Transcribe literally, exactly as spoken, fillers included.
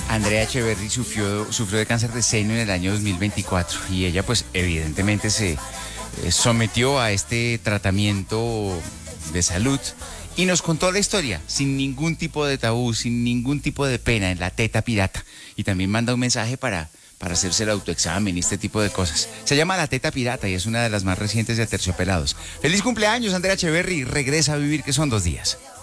Andrea Echeverry sufrió, sufrió de cáncer de seno en el año dos mil veinticuatro y ella pues evidentemente se eh, sometió a este tratamiento de salud y nos contó la historia sin ningún tipo de tabú, sin ningún tipo de pena en La Teta Pirata. Y también manda un mensaje para, para hacerse el autoexamen y este tipo de cosas. Se llama La Teta Pirata y es una de las más recientes de Aterciopelados. ¡Feliz cumpleaños, Andrea Echeverry! Regresa a vivir, que son dos días.